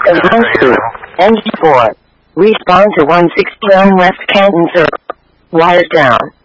Advance to NG4. Respawn to 169 West Canton Circle. Wires down.